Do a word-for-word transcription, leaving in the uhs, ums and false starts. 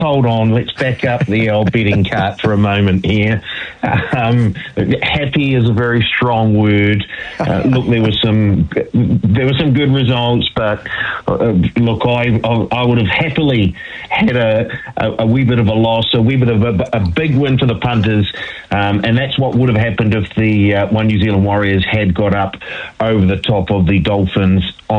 hold on, let's back up the old betting cart for a moment here. Um, happy is a very strong word. Uh, look, there was some there were some good results, but uh, look, I, I I would have happily had a, a, a wee bit of a loss, a wee bit of a, a big win for the punters, um, and that's what would have happened if the uh, One New Zealand Warriors had got up over the top of the Dolphins